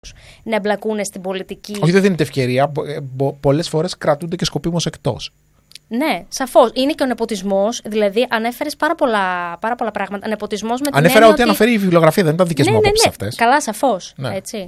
να εμπλακούν στην πολιτική. Όχι, δεν δίνεται ευκαιρία. Πολλές φορές κρατούνται και σκοπίμως εκτός. Ναι, σαφώς. Είναι και ο νεποτισμός. Δηλαδή, ανέφερες πάρα πολλά πράγματα. Νεποτισμός με την Ανέφερα ότι αναφέρει η βιβλιογραφία, δεν ήταν δικές μου απόψεις αυτές. Καλά, σαφώς. Ναι. Έτσι.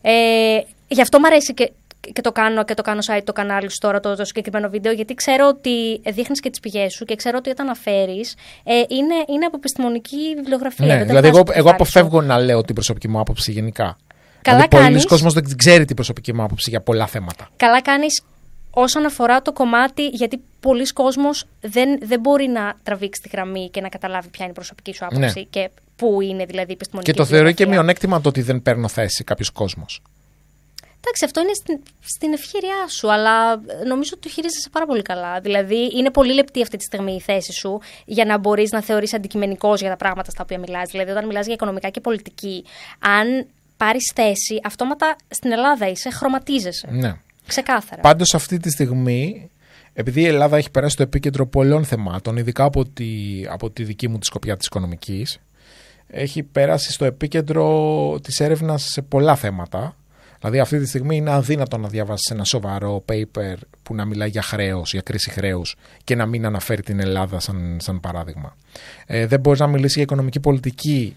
Γι' αυτό μου αρέσει και το κάνω site, το κανάλι σου τώρα, το συγκεκριμένο βίντεο, γιατί ξέρω ότι δείχνεις και τις πηγές σου και ξέρω ότι όταν αναφέρεις είναι από επιστημονική βιβλιογραφία. Ναι, δηλαδή εγώ αποφεύγω να λέω την προσωπική μου άποψη γενικά. Καλά δηλαδή, πολλοί κόσμος δεν ξέρει την προσωπική μου άποψη για πολλά θέματα. Καλά κάνεις όσον αφορά το κομμάτι, γιατί πολλοί κόσμος δεν μπορεί να τραβήξει τη γραμμή και να καταλάβει ποια είναι η προσωπική σου άποψη και πού είναι δηλαδή η επιστημονική. Και το θεωρεί και μειονέκτημα το ότι δεν παίρνω θέση κάποιος κόσμος. Εντάξει, αυτό είναι στην ευχέρειά σου, αλλά νομίζω ότι το χειρίζεσαι πάρα πολύ καλά. Δηλαδή, είναι πολύ λεπτή αυτή τη στιγμή η θέση σου για να μπορείς να θεωρείς αντικειμενικός για τα πράγματα στα οποία μιλάς. Δηλαδή, όταν μιλάς για οικονομικά και πολιτική, αν πάρεις θέση, αυτόματα στην Ελλάδα είσαι, χρωματίζεσαι. Ναι. Ξεκάθαρα. Πάντως, αυτή τη στιγμή, επειδή η Ελλάδα έχει περάσει στο επίκεντρο πολλών θεμάτων, ειδικά από τη δική μου τη σκοπιά της οικονομικής, έχει περάσει στο επίκεντρο της έρευνας σε πολλά θέματα. Δηλαδή αυτή τη στιγμή είναι αδύνατο να διαβάσεις ένα σοβαρό paper που να μιλάει για χρέος, για κρίση χρέους και να μην αναφέρει την Ελλάδα σαν παράδειγμα. Δεν μπορείς να μιλήσεις για οικονομική πολιτική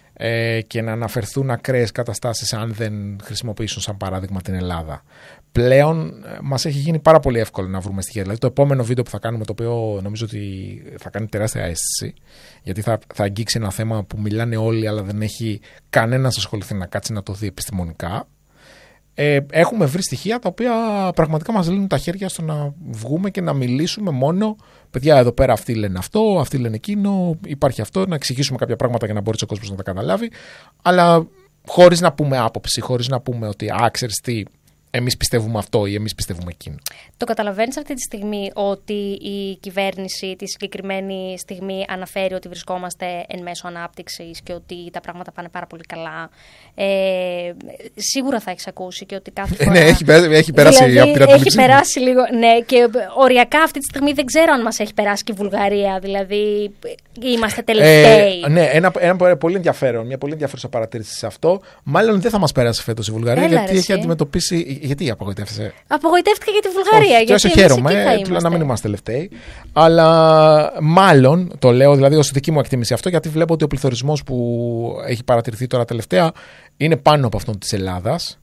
και να αναφερθούν ακραίες καταστάσεις αν δεν χρησιμοποιήσουν σαν παράδειγμα την Ελλάδα. Πλέον μας έχει γίνει πάρα πολύ εύκολο να βρούμε στοιχεία. Δηλαδή το επόμενο βίντεο που θα κάνουμε, το οποίο νομίζω ότι θα κάνει τεράστια αίσθηση, γιατί θα αγγίξει ένα θέμα που μιλάνε όλοι αλλά δεν έχει κανένας ασχοληθεί να κάτσει να το δει επιστημονικά. Έχουμε βρει στοιχεία τα οποία πραγματικά μας λύνουν τα χέρια στο να βγούμε και να μιλήσουμε μόνο. Παιδιά, εδώ πέρα αυτοί λένε αυτό, αυτοί λένε εκείνο, υπάρχει αυτό, να εξηγήσουμε κάποια πράγματα για να μπορεί ο κόσμος να τα καταλάβει, αλλά χωρίς να πούμε άποψη, χωρίς να πούμε ότι ξέρεις τι, εμείς πιστεύουμε αυτό ή εμείς πιστεύουμε εκείνο. Το καταλαβαίνεις αυτή τη στιγμή ότι η κυβέρνηση τη συγκεκριμένη στιγμή αναφέρει ότι βρισκόμαστε εν μέσω ανάπτυξης και ότι τα πράγματα πάνε πάρα πολύ καλά. Σίγουρα θα έχεις ακούσει και ότι κάθε φορά... Ναι, έχει περάσει δηλαδή, από την αντίληψη. Έχει περάσει λίγο, ναι, και οριακά αυτή τη στιγμή δεν ξέρω αν μας έχει περάσει και η Βουλγαρία, δηλαδή είμαστε τελευταίοι. Ναι, ένα πολύ ενδιαφέρον, μια πολύ ενδιαφέρουσα παρατήρηση σε αυτό. Μάλλον δεν θα μας περάσει φέτος η Βουλγαρία, γιατί έχει αντιμετωπίσει. Γιατί απογοητεύτηκε? Απογοητεύτηκα για τη Βουλγαρία. Όχι, γιατί χαίρομαι, να μην είμαστε τελευταίοι. Αλλά μάλλον, το λέω δηλαδή ως δική μου εκτίμηση αυτό, γιατί βλέπω ότι ο πληθωρισμός που έχει παρατηρηθεί τώρα τελευταία είναι πάνω από αυτόν της Ελλάδας.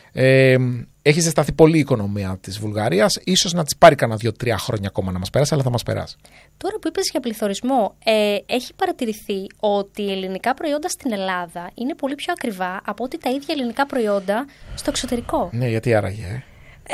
Έχει ζεσταθεί πολύ η οικονομία της Βουλγαρίας. Ίσως να της πάρει κανένα 2-3 χρόνια ακόμα να μας περάσει, αλλά θα μας περάσει. Τώρα που είπες για πληθωρισμό, έχει παρατηρηθεί ότι οι ελληνικά προϊόντα στην Ελλάδα είναι πολύ πιο ακριβά από ότι τα ίδια ελληνικά προϊόντα στο εξωτερικό. Ναι, γιατί άραγε?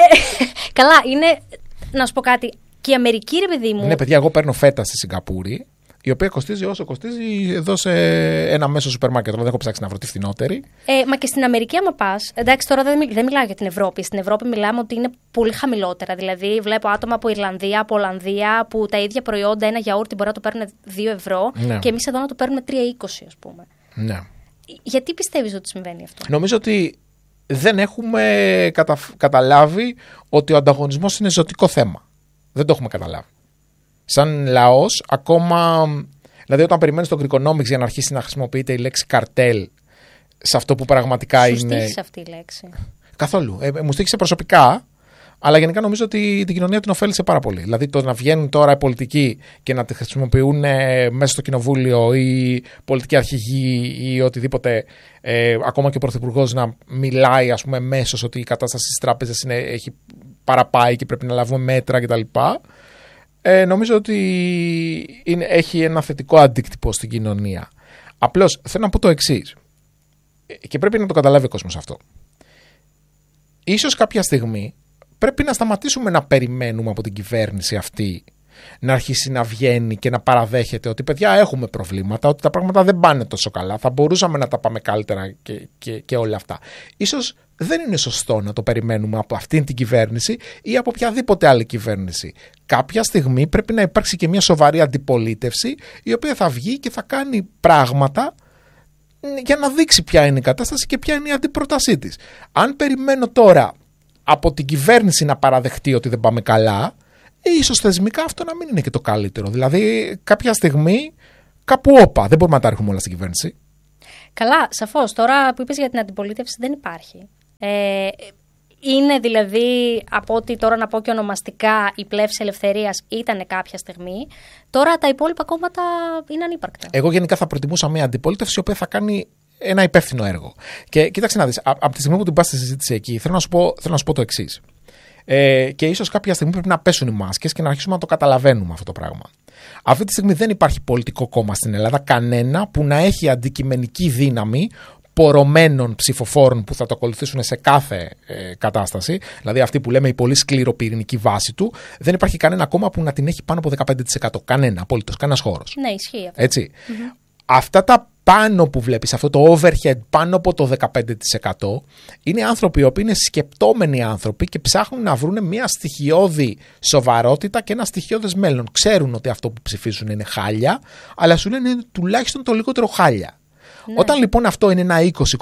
Καλά, είναι. Να σου πω κάτι. Και η Αμερική, ρε παιδί μου. Ναι, παιδιά, εγώ παίρνω φέτα στη Σιγκαπούρη, η οποία κοστίζει όσο κοστίζει εδώ σε ένα μέσο σούπερ μάρκετ. Δεν έχω ψάξει να βρω τη φθηνότερη. Μα και στην Αμερική, άμα πας. Εντάξει, τώρα δεν μιλάω για την Ευρώπη. Στην Ευρώπη μιλάμε ότι είναι πολύ χαμηλότερα. Δηλαδή, βλέπω άτομα από Ιρλανδία, από Ολλανδία, που τα ίδια προϊόντα, ένα γιαούρτι μπορεί να το παίρνουν 2 ευρώ, ναι, και εμείς εδώ να το παίρνουμε 3,20, ας πούμε. Ναι. Γιατί πιστεύεις ότι συμβαίνει αυτό? Νομίζω ότι δεν έχουμε καταλάβει ότι ο ανταγωνισμός είναι ζωτικό θέμα. Δεν το έχουμε καταλάβει. Σαν λαός, ακόμα. Δηλαδή, όταν περιμένεις τον Greekonomics για να αρχίσει να χρησιμοποιείται η λέξη καρτέλ σε αυτό που πραγματικά Σου είναι. στήχησε αυτή η λέξη? Καθόλου. Μου στήχησε προσωπικά, αλλά γενικά νομίζω ότι την κοινωνία την ωφέλησε πάρα πολύ. Δηλαδή, το να βγαίνουν τώρα οι πολιτικοί και να τη χρησιμοποιούν μέσα στο κοινοβούλιο ή πολιτικοί αρχηγοί ή οτιδήποτε, ακόμα και ο Πρωθυπουργός να μιλάει, ας πούμε, μέσως ότι η κατάσταση στις τράπεζες έχει παραπάει και πρέπει να λάβουμε μέτρα κτλ. Νομίζω ότι έχει ένα θετικό αντίκτυπο στην κοινωνία. Απλώς θέλω να πω το εξής, και πρέπει να το καταλάβει ο κόσμος αυτό. Ίσως κάποια στιγμή πρέπει να σταματήσουμε να περιμένουμε από την κυβέρνηση αυτή να αρχίσει να βγαίνει και να παραδέχεται ότι παιδιά έχουμε προβλήματα, ότι τα πράγματα δεν πάνε τόσο καλά, θα μπορούσαμε να τα πάμε καλύτερα και όλα αυτά. Ίσως δεν είναι σωστό να το περιμένουμε από αυτήν την κυβέρνηση ή από οποιαδήποτε άλλη κυβέρνηση. Κάποια στιγμή πρέπει να υπάρξει και μια σοβαρή αντιπολίτευση, η οποία θα βγει και θα κάνει πράγματα για να δείξει ποια είναι η κατάσταση και ποια είναι η αντιπρότασή της. Αν περιμένω τώρα από την κυβέρνηση να παραδεχτεί ότι δεν πάμε καλά, ίσως θεσμικά αυτό να μην είναι και το καλύτερο. Δηλαδή, κάποια στιγμή, κάπου όπα, δεν μπορούμε να τα ρίχνουμε όλα στην κυβέρνηση. Καλά, σαφώς. Τώρα που είπες για την αντιπολίτευση, δεν υπάρχει. Είναι δηλαδή, από ό,τι τώρα να πω και ονομαστικά, η πλεύση ελευθερίας ήταν κάποια στιγμή. Τώρα τα υπόλοιπα κόμματα είναι ανύπαρκτα. Εγώ γενικά θα προτιμούσα μια αντιπολίτευση η οποία θα κάνει ένα υπεύθυνο έργο. Και κοίταξε να δεις, από τη στιγμή που την πας στη συζήτηση εκεί, θέλω να σου πω το εξής. Και ίσως κάποια στιγμή πρέπει να πέσουν οι μάσκες και να αρχίσουμε να το καταλαβαίνουμε αυτό το πράγμα. Αυτή τη στιγμή δεν υπάρχει πολιτικό κόμμα στην Ελλάδα, κανένα που να έχει αντικειμενική δύναμη πορωμένων ψηφοφόρων που θα το ακολουθήσουν σε κάθε κατάσταση, δηλαδή αυτή που λέμε η πολύ σκληροπυρηνική βάση του, δεν υπάρχει κανένα κόμμα που να την έχει πάνω από 15%. Κανένα, απολύτως, κανένας χώρος. Ναι, ισχύει αυτό. Έτσι. Αυτά τα πάνω που βλέπεις, αυτό το overhead πάνω από το 15%, είναι άνθρωποι οι οποίοι είναι σκεπτόμενοι άνθρωποι και ψάχνουν να βρουν μια στοιχειώδη σοβαρότητα και ένα στοιχειώδες μέλλον. Ξέρουν ότι αυτό που ψηφίζουν είναι χάλια, αλλά σου λένε τουλάχιστον το λιγότερο χάλια. Ναι. Όταν λοιπόν αυτό είναι ένα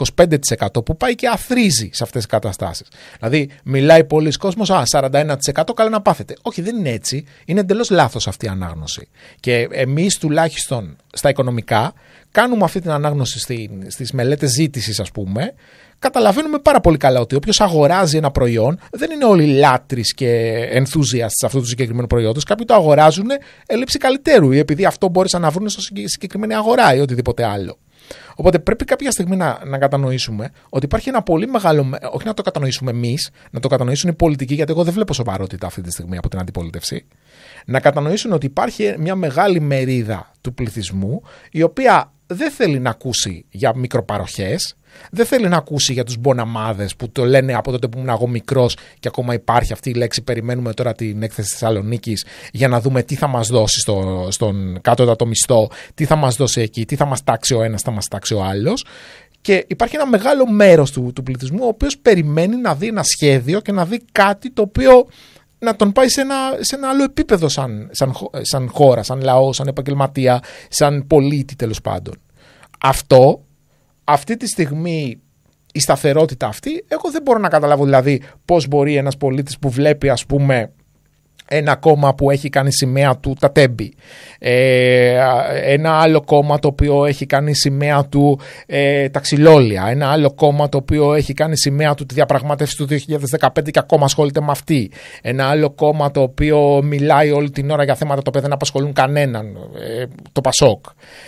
20-25% που πάει και αθρίζει σε αυτές τις καταστάσεις. Δηλαδή, μιλάει πολλοί κόσμος, 41% καλά να πάθετε. Όχι, δεν είναι έτσι. Είναι εντελώς λάθος αυτή η ανάγνωση. Και εμείς τουλάχιστον στα οικονομικά κάνουμε αυτή την ανάγνωση στις μελέτες ζήτησης, ας πούμε. Καταλαβαίνουμε πάρα πολύ καλά ότι όποιος αγοράζει ένα προϊόν δεν είναι όλοι λάτρεις και enthusiasts αυτού του συγκεκριμένου προϊόντος. Κάποιοι το αγοράζουν έλλειψη καλυτέρου ή επειδή αυτό μπόρεσαν να βρουν στη συγκεκριμένη αγορά ή οτιδήποτε άλλο. Οπότε πρέπει κάποια στιγμή να κατανοήσουμε ότι υπάρχει ένα πολύ μεγάλο. Όχι να το κατανοήσουμε εμείς, να το κατανοήσουν οι πολιτικοί, γιατί εγώ δεν βλέπω σοβαρότητα αυτή τη στιγμή από την αντιπολίτευση. Να κατανοήσουν ότι υπάρχει μια μεγάλη μερίδα του πληθυσμού η οποία δεν θέλει να ακούσει για μικροπαροχές, δεν θέλει να ακούσει για τους μποναμάδες που το λένε από τότε που ήμουν εγώ μικρός και ακόμα υπάρχει αυτή η λέξη. Περιμένουμε τώρα την έκθεση της Θεσσαλονίκης για να δούμε τι θα μας δώσει στον κάτωτατο μισθό, τι θα μας δώσει εκεί, τι θα μας τάξει ο ένας, θα μας τάξει ο άλλος. Και υπάρχει ένα μεγάλο μέρος του πληθυσμού ο οποίος περιμένει να δει ένα σχέδιο και να δει κάτι το οποίο να τον πάει σε ένα άλλο επίπεδο σαν χώρα, σαν λαό, σαν επαγγελματία, σαν πολίτη τέλος πάντων. Αυτή τη στιγμή η σταθερότητα αυτή, εγώ δεν μπορώ να καταλάβω δηλαδή πώς μπορεί ένας πολίτης που βλέπει ας πούμε ένα κόμμα που έχει κάνει σημαία του τα τέμπη, ένα άλλο κόμμα το οποίο έχει κάνει σημαία του τα ξυλόλια, ένα άλλο κόμμα το οποίο έχει κάνει σημαία του τη διαπραγμάτευση του 2015 και ακόμα ασχολείται με αυτή, ένα άλλο κόμμα το οποίο μιλάει όλη την ώρα για θέματα τα οποία δεν απασχολούν κανέναν, το Πασόκ,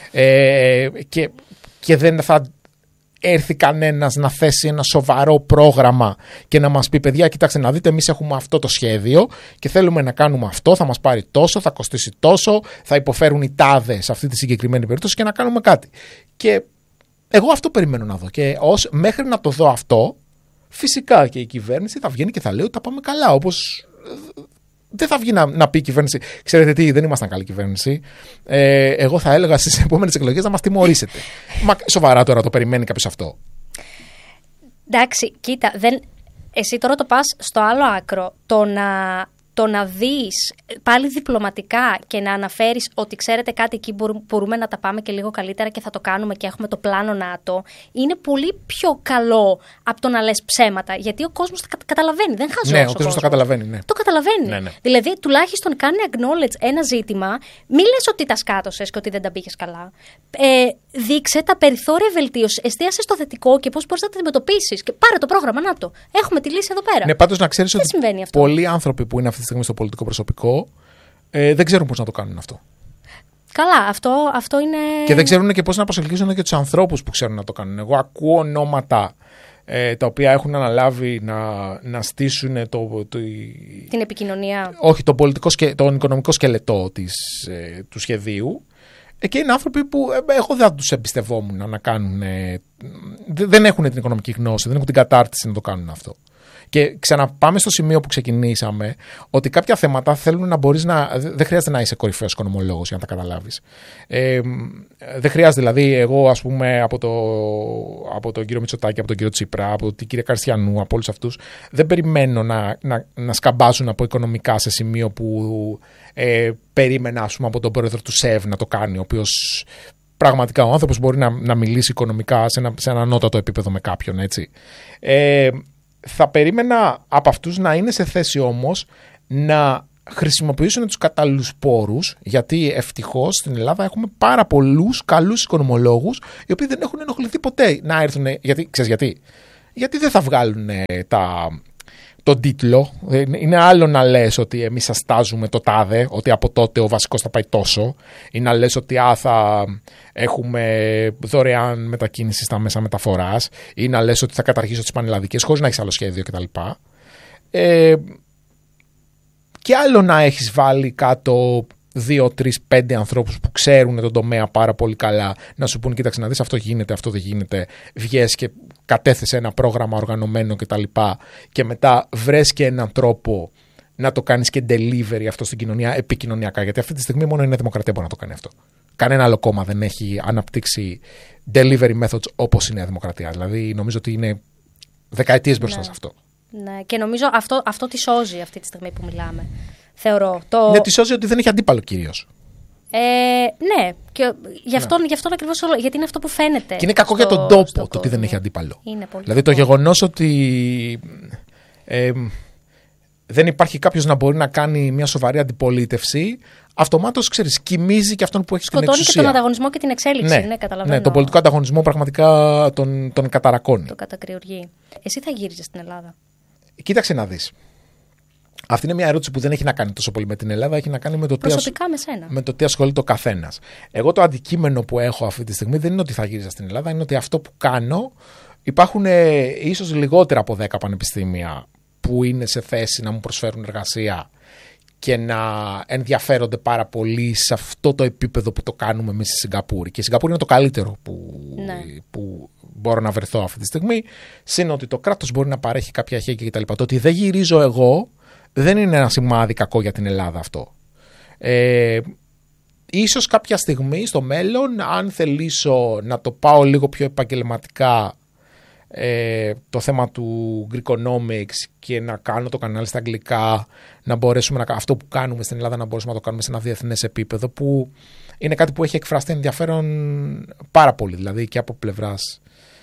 και δεν θα έρθει κανένας να θέσει ένα σοβαρό πρόγραμμα και να μας πει παιδιά κοιτάξτε να δείτε, εμείς έχουμε αυτό το σχέδιο και θέλουμε να κάνουμε αυτό, θα μας πάρει τόσο, θα κοστίσει τόσο, θα υποφέρουν οι τάδες σε αυτή τη συγκεκριμένη περίπτωση και να κάνουμε κάτι. Και εγώ αυτό περιμένω να δω και μέχρι να το δω αυτό, φυσικά και η κυβέρνηση θα βγαίνει και θα λέει ότι τα πάμε καλά, όπως δεν θα βγει να πει η κυβέρνηση ξέρετε τι, δεν ήμασταν καλή κυβέρνηση, εγώ θα έλεγα στις επόμενες εκλογές να μας τιμωρήσετε. Μα σοβαρά τώρα το περιμένει κάποιος αυτό? Εντάξει, κοίτα, εσύ τώρα το πας στο άλλο άκρο, το να δεις πάλι διπλωματικά και να αναφέρεις ότι ξέρετε κάτι εκεί μπορούμε να τα πάμε και λίγο καλύτερα και θα το κάνουμε και έχουμε το πλάνο ΝΑΤΟ, είναι πολύ πιο καλό από το να λες ψέματα, γιατί ο κόσμος καταλαβαίνει, δεν χαζός. Ναι, ο κόσμος το καταλαβαίνει. Ναι. Το καταλαβαίνει. Ναι. Δηλαδή, τουλάχιστον κάνει acknowledge ένα ζήτημα, μην λες ότι τα σκάτωσες και ότι δεν τα πήγες καλά. Δείξε τα περιθώρια βελτίωσης, εστίασε στο θετικό και πώς μπορείς να τα αντιμετωπίσεις. Και πάρε το πρόγραμμα ΝΑΤΟ. Έχουμε τη λύση εδώ πέρα. Ναι, πάντως να ξέρεις ότι αυτό. Πολλοί άνθρωποι που είναι αυτή τη στιγμή στο πολιτικό προσωπικό δεν ξέρουν πώς να το κάνουν αυτό. Καλά, αυτό είναι. Και δεν ξέρουν και πώς να προσελκύσουν και τους ανθρώπους που ξέρουν να το κάνουν. Εγώ ακούω ονόματα τα οποία έχουν αναλάβει να στήσουν την επικοινωνία. Όχι, τον οικονομικό σκελετό του σχεδίου. Και είναι άνθρωποι που εγώ δεν τους εμπιστευόμουν να κάνουν. Δεν έχουν την οικονομική γνώση, δεν έχουν την κατάρτιση να το κάνουν αυτό. Και ξαναπάμε στο σημείο που ξεκινήσαμε, ότι κάποια θέματα θέλουν να μπορείς να. Δεν χρειάζεται να είσαι κορυφαίος οικονομολόγος για να τα καταλάβεις. Δεν χρειάζεται, δηλαδή, εγώ, ας πούμε, από τον κύριο Μητσοτάκη, από τον κύριο Τσίπρα, από την κυρία Καρστιανού, από όλους αυτούς, δεν περιμένω να σκαμπάζουν από οικονομικά σε σημείο που περίμενα, ας πούμε, από τον πρόεδρο του ΣΕΒ να το κάνει, ο οποίος. Πραγματικά ο άνθρωπος μπορεί να μιλήσει οικονομικά σε ένα ανώτατο επίπεδο με κάποιον, έτσι. Θα περίμενα από αυτούς να είναι σε θέση όμως να χρησιμοποιήσουν τους κατάλληλους πόρους, γιατί ευτυχώς στην Ελλάδα έχουμε πάρα πολλούς καλούς οικονομολόγους οι οποίοι δεν έχουν ενοχληθεί ποτέ να έρθουν. Ξέρεις γιατί? γιατί δεν θα βγάλουν τον τίτλο. Είναι άλλο να λες ότι εμείς σας τάζουμε το τάδε, ότι από τότε ο βασικός θα πάει τόσο, ή να λες ότι θα έχουμε δωρεάν μετακίνηση στα μέσα μεταφοράς, ή να λες ότι θα καταργήσω τις πανελλαδικές χωρίς να έχεις άλλο σχέδιο κτλ. Και άλλο να έχεις βάλει κάτω 2, 3, 5 ανθρώπους που ξέρουν τον τομέα πάρα πολύ καλά, να σου πούν κοίταξε να δεις, αυτό γίνεται, αυτό δεν γίνεται, βγες και κατέθεσε ένα πρόγραμμα οργανωμένο κτλ. Και μετά βρες και έναν τρόπο να το κάνεις και delivery αυτό στην κοινωνία επικοινωνιακά. Γιατί αυτή τη στιγμή μόνο η Νέα Δημοκρατία μπορεί να το κάνει αυτό. Κανένα άλλο κόμμα δεν έχει αναπτύξει delivery methods όπως η Νέα Δημοκρατία. Δηλαδή νομίζω ότι είναι δεκαετίες μπροστά σε αυτό. Ναι, και νομίζω αυτό τη σώζει αυτή τη στιγμή που μιλάμε. Θεωρώ. Ναι, τη σώζει ότι δεν έχει αντίπαλο κυρίως. Ναι, και γι' αυτόν ακριβώς όλο. Γιατί είναι αυτό που φαίνεται. Και είναι κακό για τον τόπο το ότι δεν έχει αντίπαλο. Δηλαδή το γεγονός ότι δεν υπάρχει κάποιος να μπορεί να κάνει μια σοβαρή αντιπολίτευση, αυτομάτως ξέρεις, κοιμίζει και αυτόν που έχει στην εξουσία. Και τον ανταγωνισμό και την εξέλιξη. Ναι, καταλαβαίνω. Ναι, τον πολιτικό ανταγωνισμό πραγματικά τον καταρακώνει. Το κατακριουργεί. Εσύ θα γύριζες στην Ελλάδα? Κοίταξε να δεις. Αυτή είναι μια ερώτηση που δεν έχει να κάνει τόσο πολύ με την Ελλάδα, έχει να κάνει με το τι ασχολείται ο καθένας. Εγώ το αντικείμενο που έχω αυτή τη στιγμή δεν είναι ότι θα γύριζα στην Ελλάδα, είναι ότι αυτό που κάνω, υπάρχουν ίσως λιγότερα από 10 πανεπιστήμια που είναι σε θέση να μου προσφέρουν εργασία και να ενδιαφέρονται πάρα πολύ σε αυτό το επίπεδο που το κάνουμε εμείς στη Σιγκαπούρη. Και η Σιγκαπούρη είναι το καλύτερο που μπορώ να βρεθώ αυτή τη στιγμή. Συν ότι το κράτος μπορεί να παρέχει κάποια χέρια κτλ. Το ότι δεν γυρίζω εγώ δεν είναι ένα σημάδι κακό για την Ελλάδα αυτό. Ίσως κάποια στιγμή στο μέλλον, αν θελήσω να το πάω λίγο πιο επαγγελματικά, το θέμα του Greekonomics και να κάνω το κανάλι στα αγγλικά, να μπορέσουμε αυτό που κάνουμε στην Ελλάδα να μπορέσουμε να το κάνουμε σε ένα διεθνές επίπεδο, που είναι κάτι που έχει εκφραστεί ενδιαφέρον πάρα πολύ. Δηλαδή και από πλευράς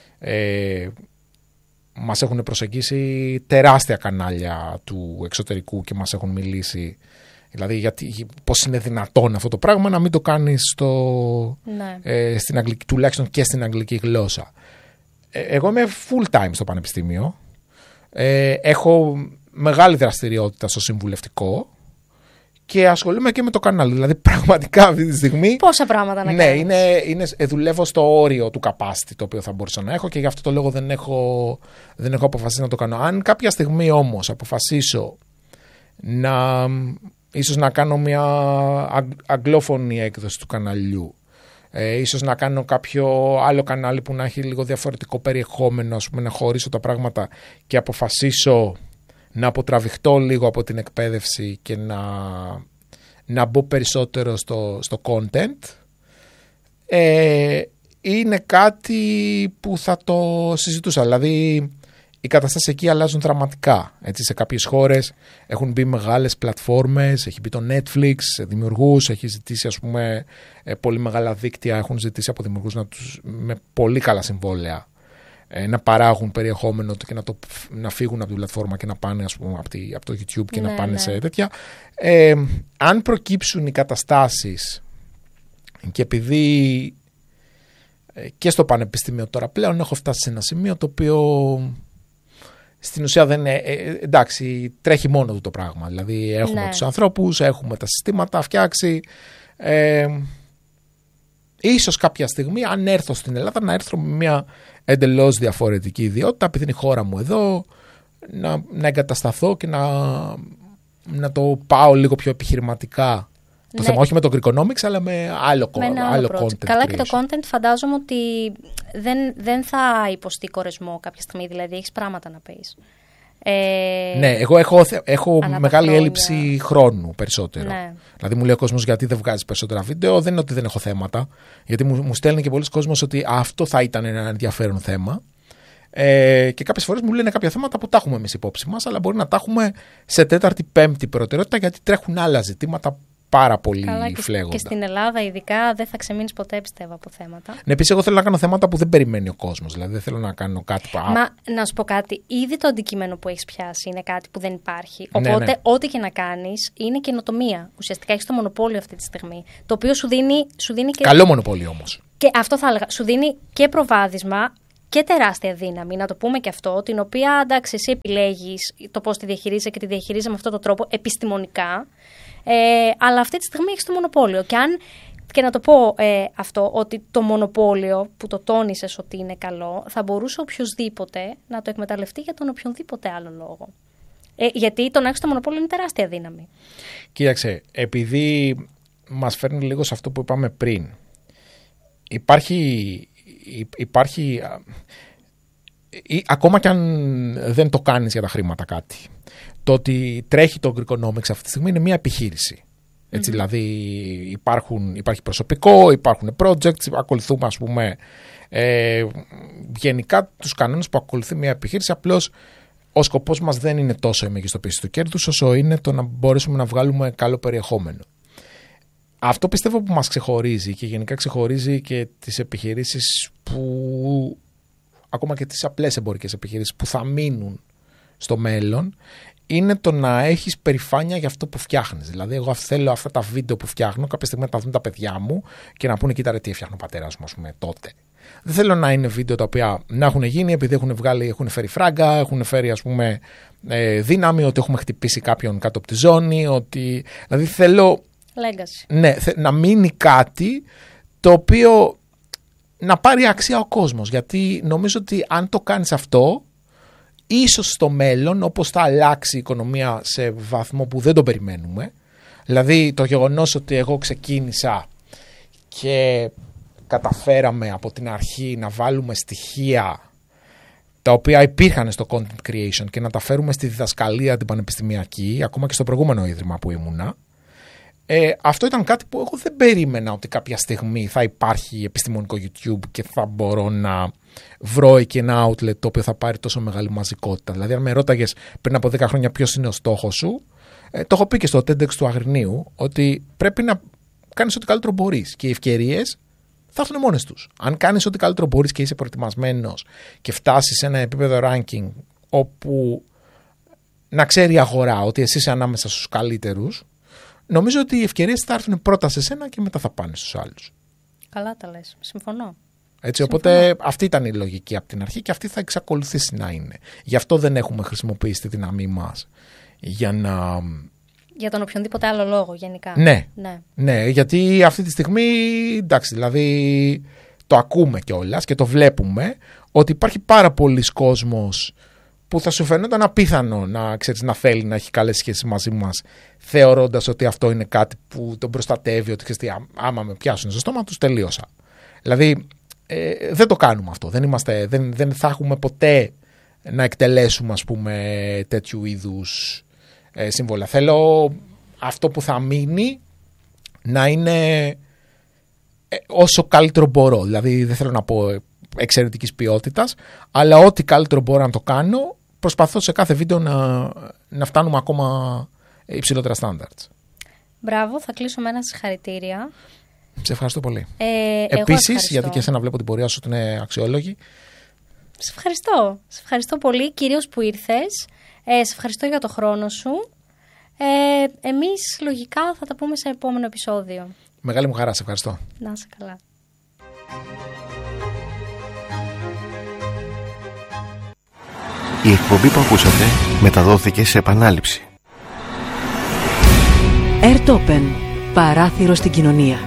μας έχουν προσεγγίσει τεράστια κανάλια του εξωτερικού και μας έχουν μιλήσει. Δηλαδή, πώς είναι δυνατόν αυτό το πράγμα να μην το κάνεις στην αγγλική, τουλάχιστον και στην αγγλική γλώσσα. Εγώ είμαι full time στο πανεπιστήμιο. Έχω μεγάλη δραστηριότητα στο συμβουλευτικό και ασχολούμαι και με το κανάλι. Δηλαδή, πραγματικά αυτή τη στιγμή. Πόσα πράγματα να κάνεις. Δουλεύω στο όριο του capacity το οποίο θα μπορούσα να έχω και γι' αυτό το λόγο δεν έχω αποφασίσει να το κάνω. Αν κάποια στιγμή όμως αποφασίσω ίσως να κάνω μια αγγλόφωνη έκδοση του καναλιού, ίσως να κάνω κάποιο άλλο κανάλι που να έχει λίγο διαφορετικό περιεχόμενο, ας πούμε, να χωρίσω τα πράγματα και αποφασίσω να αποτραβηχτώ λίγο από την εκπαίδευση και να μπω περισσότερο στο content, είναι κάτι που θα το συζητούσα. Δηλαδή οι καταστάσεις εκεί αλλάζουν δραματικά. Έτσι, σε κάποιες χώρες έχουν μπει μεγάλες πλατφόρμες, έχει μπει το Netflix, δημιουργούς, έχει ζητήσει, ας πούμε, πολύ μεγάλα δίκτυα, έχουν ζητήσει από δημιουργούς με πολύ καλά συμβόλαια να παράγουν περιεχόμενο και να φύγουν από την πλατφόρμα και να πάνε, ας πούμε, από το YouTube και να πάνε σε τέτοια. Αν προκύψουν οι καταστάσεις, και επειδή και στο πανεπιστήμιο τώρα πλέον έχω φτάσει σε ένα σημείο το οποίο στην ουσία δεν είναι, εντάξει, τρέχει μόνο του το πράγμα. Δηλαδή έχουμε τους ανθρώπους, έχουμε τα συστήματα φτιάξει. Ίσως κάποια στιγμή, αν έρθω στην Ελλάδα, να έρθω με μια εντελώς διαφορετική ιδιότητα, επειδή είναι η χώρα μου εδώ, να εγκατασταθώ και να το πάω λίγο πιο επιχειρηματικά. Το θέμα, όχι με το Greekonomics, αλλά με άλλο content. Καλά, και το content φαντάζομαι ότι δεν θα υποστεί κορεσμό κάποια στιγμή, δηλαδή έχεις πράγματα να πεις. Ναι, εγώ έχω μεγάλη έλλειψη χρόνου περισσότερο. Ναι. Δηλαδή μου λέει ο κόσμος, γιατί δεν βγάζεις περισσότερα βίντεο? Δεν είναι ότι δεν έχω θέματα, γιατί μου στέλνει και πολλοί κόσμος ότι αυτό θα ήταν ένα ενδιαφέρον θέμα. Και κάποιες φορές μου λένε κάποια θέματα που τα έχουμε εμείς υπόψη μας, αλλά μπορεί να τα έχουμε σε τέταρτη, πέμπτη προτεραιότητα, γιατί τρέχουν άλλα ζητήματα πάρα πολύ φλέγοντα. Και στην Ελλάδα, ειδικά, δεν θα ξεμείνεις ποτέ, πιστεύω, από θέματα. Ναι, επίσης, εγώ θέλω να κάνω θέματα που δεν περιμένει ο κόσμος. Δηλαδή, δεν θέλω να κάνω κάτι που. Μα να σου πω κάτι. Ήδη το αντικείμενο που έχεις πιάσει είναι κάτι που δεν υπάρχει. Οπότε, ό,τι και να κάνεις είναι καινοτομία. Ουσιαστικά έχεις το μονοπόλιο αυτή τη στιγμή. Το οποίο σου δίνει και. Καλό μονοπόλιο όμως. Και αυτό θα έλεγα. Σου δίνει και προβάδισμα και τεράστια δύναμη, να το πούμε και αυτό, την οποία εντάξει, εσύ επιλέγεις το πώς τη διαχειρίζεσαι και τη διαχειρίζεσαι με αυτόν τον τρόπο επιστημονικά, αλλά αυτή τη στιγμή έχεις το μονοπόλιο. Και να το πω αυτό, ότι το μονοπόλιο που το τόνισες ότι είναι καλό, θα μπορούσε οποιοδήποτε να το εκμεταλλευτεί για τον οποιονδήποτε άλλο λόγο. Γιατί το να έχεις το μονοπόλιο είναι τεράστια δύναμη. Κοίταξε, επειδή μας φέρνει λίγο σε αυτό που είπαμε πριν, υπάρχει ακόμα κι αν δεν το κάνεις για τα χρήματα κάτι, το ότι τρέχει το Greekonomics αυτή τη στιγμή είναι μια επιχείρηση. Έτσι, δηλαδή υπάρχει προσωπικό, υπάρχουν projects, ακολουθούμε ας πούμε γενικά τους κανόνες που ακολουθεί μια επιχείρηση. Απλώς ο σκοπός μας δεν είναι τόσο η μεγιστοποίηση του κέρδους όσο είναι το να μπορέσουμε να βγάλουμε καλό περιεχόμενο. Αυτό πιστεύω που μας ξεχωρίζει και γενικά ξεχωρίζει και τις επιχειρήσεις που, ακόμα και τις απλές εμπορικές επιχειρήσεις που θα μείνουν στο μέλλον, είναι το να έχεις περηφάνεια για αυτό που φτιάχνεις. Δηλαδή, εγώ θέλω αυτά τα βίντεο που φτιάχνω, κάποια στιγμή να τα δουν τα παιδιά μου και να πούνε: κοίτα, ρε, τι έφτιαχνε ο πατέρας μου, ας πούμε, τότε. Δεν θέλω να είναι βίντεο τα οποία να έχουν γίνει επειδή έχουν φέρει φράγκα, έχουν φέρει, ας πούμε, δύναμη, ότι έχουμε χτυπήσει κάποιον κάτω από τη ζώνη. Ότι... Δηλαδή, θέλω. Legacy. Ναι, να μείνει κάτι το οποίο να πάρει αξία ο κόσμος. Γιατί νομίζω ότι αν το κάνεις αυτό, ίσως στο μέλλον, όπως θα αλλάξει η οικονομία σε βαθμό που δεν το περιμένουμε, δηλαδή το γεγονός ότι εγώ ξεκίνησα και καταφέραμε από την αρχή να βάλουμε στοιχεία τα οποία υπήρχαν στο content creation και να τα φέρουμε στη διδασκαλία την πανεπιστημιακή, ακόμα και στο προηγούμενο ίδρυμα που ήμουνα, αυτό ήταν κάτι που εγώ δεν περίμενα ότι κάποια στιγμή θα υπάρχει επιστημονικό YouTube και θα μπορώ να βρω και ένα outlet το οποίο θα πάρει τόσο μεγάλη μαζικότητα. Δηλαδή, αν με ρώταγες πριν από 10 χρόνια ποιος είναι ο στόχος σου, το έχω πει και στο TEDx του Αγρινίου, ότι πρέπει να κάνεις ό,τι καλύτερο μπορείς και οι ευκαιρίες θα έρθουν μόνες τους. Αν κάνεις ό,τι καλύτερο μπορείς και είσαι προετοιμασμένος και φτάσεις σε ένα επίπεδο ranking όπου να ξέρει η αγορά ότι εσύ είσαι ανάμεσα στους καλύτερους, νομίζω ότι οι ευκαιρίες θα έρθουν πρώτα σε σένα και μετά θα πάνε στους άλλους. Καλά τα λες. Συμφωνώ. Έτσι, οπότε αυτή ήταν η λογική από την αρχή και αυτή θα εξακολουθήσει να είναι. Γι' αυτό δεν έχουμε χρησιμοποιήσει τη δύναμή μας για τον οποιονδήποτε άλλο λόγο γενικά. Ναι, γιατί αυτή τη στιγμή, εντάξει, δηλαδή το ακούμε κιόλας και το βλέπουμε ότι υπάρχει πάρα πολλοί κόσμος που θα σου φαινόταν απίθανο να θέλει να έχει καλές σχέσεις μαζί μας, θεωρώντας ότι αυτό είναι κάτι που τον προστατεύει, ότι άμα με πιάσουν στο στόμα τους τελείωσα. Δηλαδή δεν το κάνουμε αυτό, δεν θα έχουμε ποτέ να εκτελέσουμε, ας πούμε, τέτοιου είδους σύμβολα. Θέλω αυτό που θα μείνει να είναι όσο καλύτερο μπορώ. Δηλαδή δεν θέλω να πω εξαιρετικής ποιότητας, αλλά ό,τι καλύτερο μπορώ να το κάνω, προσπαθώ σε κάθε βίντεο να φτάνουμε ακόμα υψηλότερα standards. Μπράβο, θα κλείσω με ένα συγχαρητήρια. Σε ευχαριστώ πολύ. Επίσης, γιατί και εσένα βλέπω την πορεία σου ότι είναι αξιόλογη. Σε ευχαριστώ. Σε ευχαριστώ πολύ, κυρίως που ήρθες. Σε ευχαριστώ για το χρόνο σου. Εμείς λογικά θα τα πούμε σε επόμενο επεισόδιο. Μεγάλη μου χαρά, σε ευχαριστώ. Να είσαι καλά. Η εκπομπή που ακούσατε μεταδόθηκε σε επανάληψη. Airtopen. Παράθυρο στην κοινωνία.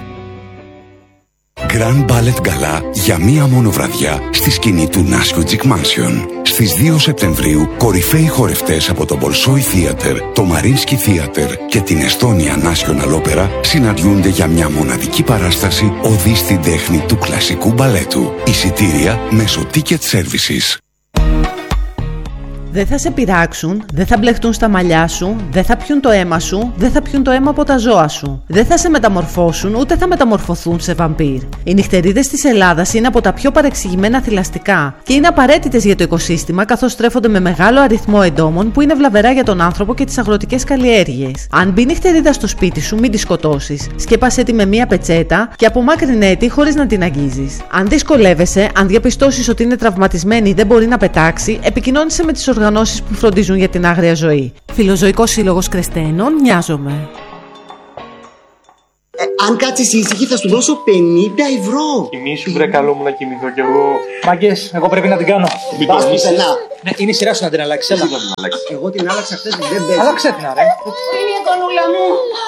Grand Ballet Gala για μία μόνο βραδιά στη σκηνή του Nashio Chic Mansion. Στις 2 Σεπτεμβρίου, κορυφαίοι χορευτές από το Bolshoi Theater, το Mariinsky Theater και την Estonia National Opera συναντιούνται για μια μοναδική παράσταση οδή στην τέχνη του κλασικού μπαλέτου. Εισιτήρια μέσω Ticket Services. Δεν θα σε πειράξουν, δεν θα μπλεχτούν στα μαλλιά σου, δεν θα πιούν το αίμα σου, δεν θα πιούν το αίμα από τα ζώα σου. Δεν θα σε μεταμορφώσουν, ούτε θα μεταμορφωθούν σε βαμπύρ. Οι νυχτερίδες της Ελλάδας είναι από τα πιο παρεξηγημένα θηλαστικά και είναι απαραίτητες για το οικοσύστημα, καθώς στρέφονται με μεγάλο αριθμό εντόμων που είναι βλαβερά για τον άνθρωπο και τις αγροτικές καλλιέργειες. Αν μπει νυχτερίδα στο σπίτι σου, μην τη σκοτώσεις. Σκέπασέ τη με μία πετσέτα και απομάκρυνέ τη χωρίς να την αγγίζεις. Αν δυσκολεύεσαι, αν διαπιστώσεις ότι είναι τραυματισμένη ή δεν μπορεί να πετάξει, επικοινώνησε με τις οργανώσεις που φροντίζουν για την άγρια ζωή. Φιλοζωικός Σύλλογος Κρεσταίνων, Νοιάζομαι. Αν κάτσεις ήσυχη θα σου δώσω 50 ευρώ. Κοιμήσου βρε, καλό μου να κοιμηθώ κι εγώ. Μάγκες, εγώ πρέπει να την κάνω. Μην πας πουθενά. Ναι, είναι η σειρά σου να την αλλάξεις. Εσύ θα την αλλάξεις. Εγώ την άλλαξα χθες, δεν παίζει. Άλλαξε την, ρε. Είναι η κονούλα μου.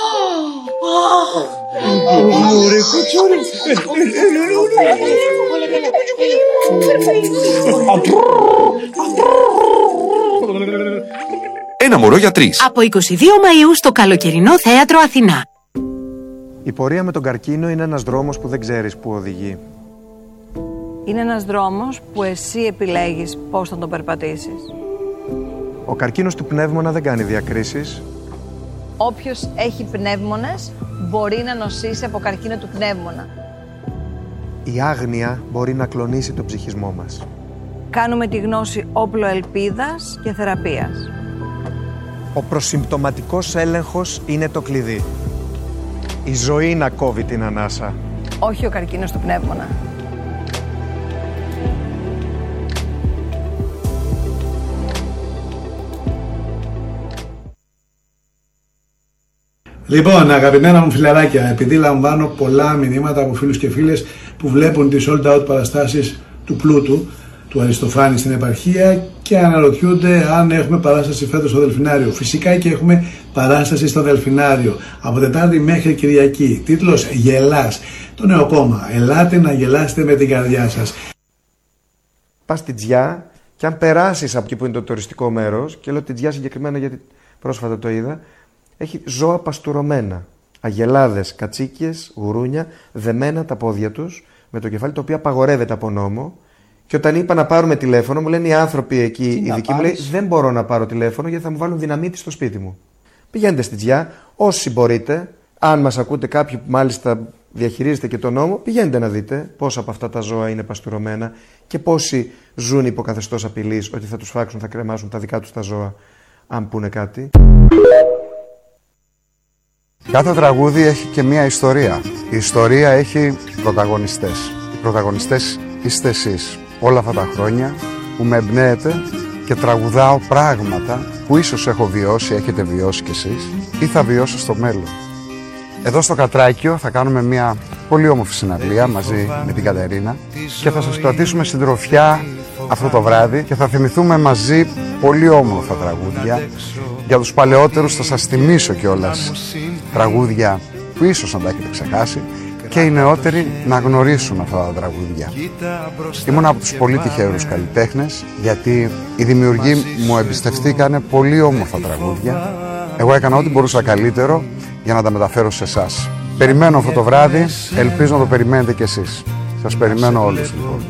Ωραία, κουτσούρι. Ένα μωρό για 3. Από 22 Μαΐου στο Καλοκαιρινό Θέατρο Αθηνά. Η πορεία με τον καρκίνο είναι ένας δρόμος που δεν ξέρεις που οδηγεί. Είναι ένας δρόμος που εσύ επιλέγεις πώς θα τον περπατήσεις. Ο καρκίνος του πνεύμονα δεν κάνει διακρίσεις. Όποιος έχει πνεύμονες μπορεί να νοσήσει από καρκίνο του πνεύμονα. Η άγνοια μπορεί να κλονίσει τον ψυχισμό μας. Κάνουμε τη γνώση όπλο ελπίδας και θεραπείας. Ο προσυμπτωματικός έλεγχος είναι το κλειδί. Η ζωή να κόβει την ανάσα. Όχι ο καρκίνος του πνεύμονα. Λοιπόν, αγαπημένα μου φιλαράκια, επειδή λαμβάνω πολλά μηνύματα από φίλους και φίλες που βλέπουν τις sold out παραστάσεις του Πλούτου, του Αριστοφάνη στην επαρχία και αναρωτιούνται αν έχουμε παράσταση φέτος στο Δελφινάριο. Φυσικά και έχουμε παράσταση στο Δελφινάριο από Τετάρτη μέχρι Κυριακή. Τίτλος «Γελάς». Το νέο κόμμα. Ελάτε να γελάσετε με την καρδιά σας. Πας στην Τζιά και αν περάσεις από εκεί που είναι το τουριστικό μέρος, και λέω την Τζιά συγκεκριμένα γιατί πρόσφατα το είδα, έχει ζώα παστουρωμένα. Αγελάδες, κατσίκιες, γουρούνια, δεμένα τα πόδια τους με το κεφάλι, το οποίο απαγορεύεται από νόμο. Και όταν είπα να πάρουμε τηλέφωνο, μου λένε οι άνθρωποι εκεί, οι δικοί μου, λέει, δεν μπορώ να πάρω τηλέφωνο γιατί θα μου βάλουν δυναμίτη στο σπίτι μου. Πηγαίνετε στη Τζιά, όσοι μπορείτε. Αν μας ακούτε κάποιοι που μάλιστα διαχειρίζετε και τον νόμο, πηγαίνετε να δείτε πόσα από αυτά τα ζώα είναι παστουρωμένα και πόσοι ζουν υπό καθεστώς απειλής ότι θα τους φάξουν, θα κρεμάσουν τα δικά τους τα ζώα, αν πούνε κάτι. Κάθε τραγούδι έχει και μία ιστορία. Η ιστορία έχει πρωταγωνιστές. Οι πρωταγωνιστές είστε εσείς. Όλα αυτά τα χρόνια που με εμπνέετε και τραγουδάω πράγματα που ίσως έχω βιώσει, έχετε βιώσει κι εσείς ή θα βιώσω στο μέλλον. Εδώ στο Κατράκιο θα κάνουμε μια πολύ όμορφη συναυλία μαζί με την Κατερίνα και θα σας κρατήσουμε συντροφιά αυτό το βράδυ και θα θυμηθούμε μαζί πολύ όμορφα τραγούδια. Για τους παλαιότερους θα σας θυμίσω κιόλας τραγούδια που ίσως να τα έχετε ξεχάσει και οι νεότεροι να γνωρίσουν αυτά τα τραγούδια. Ήμουν από τους πολύ τυχερούς καλλιτέχνες γιατί οι δημιουργοί μου εμπιστευτήκανε πολύ όμορφα τραγούδια. Εγώ έκανα ό,τι μπορούσα καλύτερο για να τα μεταφέρω σε εσάς. Περιμένω αυτό το βράδυ, ελπίζω να το περιμένετε κι εσείς. Σας περιμένω όλους λοιπόν.